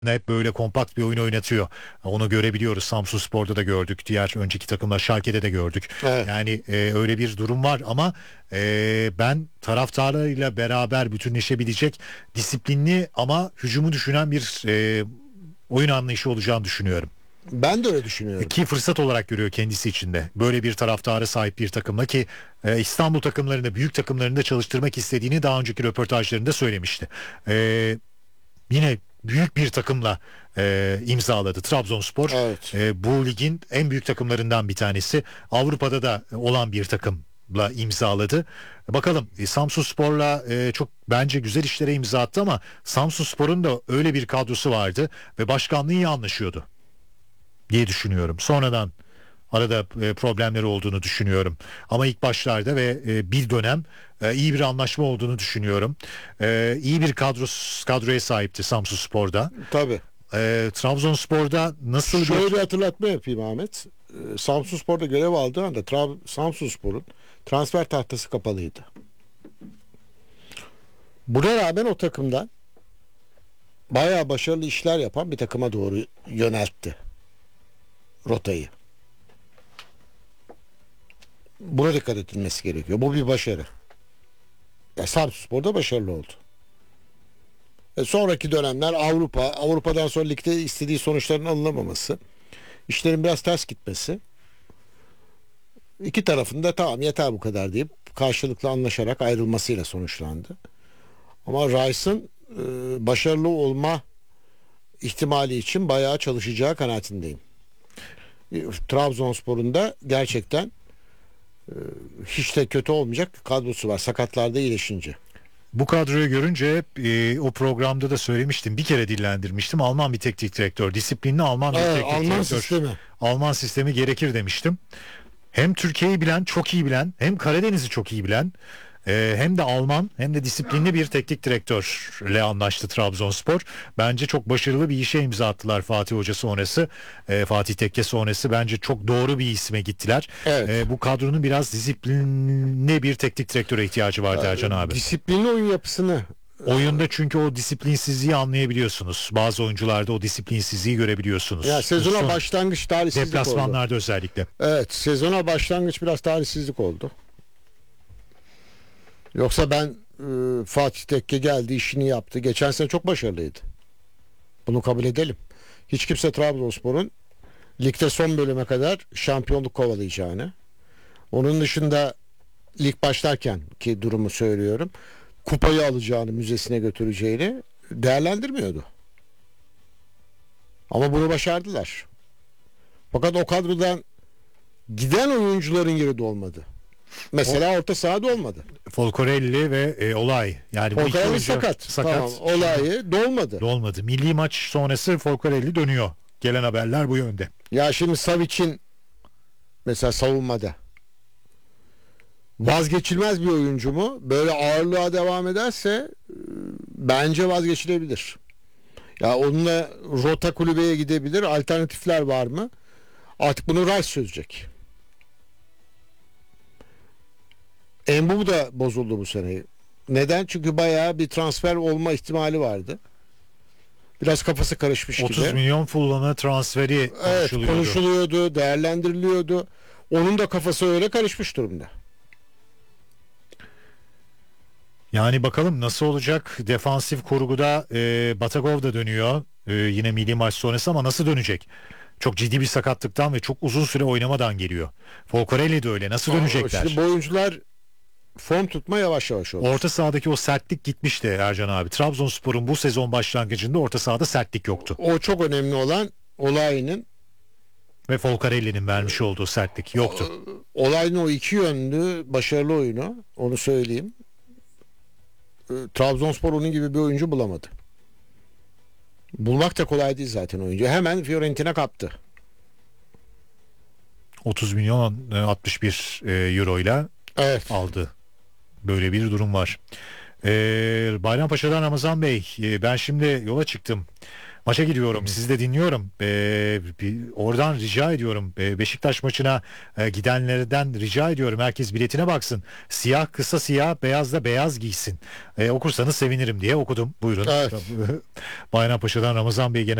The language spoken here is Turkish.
hep böyle kompakt bir oyun oynatıyor. Onu görebiliyoruz. Samsunspor'da da gördük. Diğer önceki takımlar Schalke'de de gördük. Evet. Yani öyle bir durum var ama ben taraftarlarıyla beraber bütünleşebilecek disiplinli ama hücumu düşünen bir oyun anlayışı olacağını düşünüyorum. Ben de öyle düşünüyorum. Ki fırsat olarak görüyor kendisi için de. Böyle bir taraftara sahip bir takımla ki İstanbul takımlarında, büyük takımlarında çalıştırmak istediğini daha önceki röportajlarında söylemişti. Yine büyük bir takımla imzaladı Trabzonspor. Evet. Bu ligin en büyük takımlarından bir tanesi. Avrupa'da da olan bir takımla imzaladı. Bakalım Samsunspor'la çok bence güzel işlere imza attı ama Samsunspor'un da öyle bir kadrosu vardı ve başkanlığı iyi anlaşıyordu diye düşünüyorum. Sonradan arada problemleri olduğunu düşünüyorum. Ama ilk başlarda ve bir dönem iyi bir anlaşma olduğunu düşünüyorum. İyi bir kadroya sahipti Samsunspor'da. Tabii. Trabzonspor'da nasıl Şöyle bir bir hatırlatma yapayım Ahmet. Samsunspor'da görev aldığı anda Samsunspor'un transfer tahtası kapalıydı. Buna rağmen o takımdan bayağı başarılı işler yapan bir takıma doğru yöneltti rotayı. Buna dikkat edilmesi gerekiyor. Bu bir başarı. Ya Samsunspor'da başarılı oldu. Sonraki dönemler Avrupa'dan sonra ligde istediği sonuçların alınamaması, işlerin biraz ters gitmesi, iki tarafında tamam yeter bu kadar deyip karşılıklı anlaşarak ayrılmasıyla sonuçlandı. Ama Rice'ın başarılı olma ihtimali için bayağı çalışacağı kanaatindeyim. Trabzonspor'un da gerçekten hiç de kötü olmayacak bir kadrosu var sakatlarda iyileşince. bu kadroyu görünce o programda da söylemiştim. Bir kere dillendirmiştim. Alman bir teknik direktör, disiplinli Alman bir Evet, teknik Alman direktör. sistemi. Alman sistemi gerekir demiştim. Hem Türkiye'yi bilen, çok iyi bilen, hem Karadeniz'i çok iyi bilen, hem de Alman, hem de disiplinli bir teknik direktörle anlaştı Trabzonspor. Bence çok başarılı bir işe imza attılar Fatih Hoca sonrası. Fatih Tekke sonrası bence çok doğru bir isme gittiler. Evet. Bu kadronun biraz disiplinli bir teknik direktöre ihtiyacı vardı Ercan abi. Disiplinli oyun yapısını Oyunda çünkü o disiplinsizliği anlayabiliyorsunuz. Bazı oyuncularda o disiplinsizliği görebiliyorsunuz. ya sezona Son başlangıç talihsizlik oldu. deplasmanlarda özellikle. Evet, sezona başlangıç biraz talihsizlik oldu. Yoksa ben Fatih Tekke geldi, işini yaptı. Geçen sene çok başarılıydı. Bunu kabul edelim. Hiç kimse Trabzonspor'un ligde son bölüme kadar şampiyonluk kovalayacağını, onun dışında lig başlarken ki durumu söylüyorum, kupayı alacağını, müzesine götüreceğini değerlendirmiyordu. Ama bunu başardılar. Fakat o kadrodan giden oyuncuların yeri dolmadı. Mesela orta sahada olmadı. Folcorelli ve Olay. Yani bu iki Folcarelli oyuncu sakat. Tamam, Şimdi olayı dolmadı. olmadı. Milli maç sonrası Folcorelli dönüyor. Gelen haberler bu yönde. Ya şimdi Savic'in mesela savunmada vazgeçilmez bir oyuncu mu? Böyle ağırlığa devam ederse bence vazgeçilebilir. Ya onunla rota kulübeye gidebilir. Alternatifler var mı? Artık bunu Rice çözecek. Embu da bozuldu bu sene. Neden? Çünkü bayağı bir transfer olma ihtimali vardı. Biraz kafası karışmış 30 gibi. milyon Fulham'a transferi Evet, konuşuluyordu. konuşuluyordu, değerlendiriliyordu. Onun da kafası öyle karışmış durumda. Yani bakalım nasıl olacak? Defansif kurguda Batagov da dönüyor. Yine milli maç sonrası ama nasıl dönecek? Çok ciddi bir sakatlıktan ve çok uzun süre oynamadan geliyor. Folcorelli de öyle. Nasıl dönecekler? Şimdi bu oyuncular form tutma yavaş yavaş oldu. Orta sahadaki o sertlik gitmişti Ercan abi. Trabzonspor'un bu sezon başlangıcında orta sahada sertlik yoktu. O çok önemli olan olayının Ve Folcarelli'nin vermiş olduğu sertlik yoktu. olayın o iki yönlü başarılı oyunu, onu söyleyeyim. Trabzonspor onun gibi bir oyuncu bulamadı. Bulmak da kolay değil zaten oyuncu. Hemen Fiorentina kaptı. 30 milyon 61 euro ile Evet. aldı. Böyle bir durum var. Bayrampaşa'dan Ramazan Bey, ben şimdi yola çıktım. Maça gidiyorum. Sizi de dinliyorum. Oradan rica ediyorum. Beşiktaş maçına gidenlerden rica ediyorum. Herkes biletine baksın. Siyah kısa siyah, beyaz da beyaz giysin. Okursanız sevinirim diye okudum. Buyurun. Evet. Bayrampaşa'dan Ramazan Bey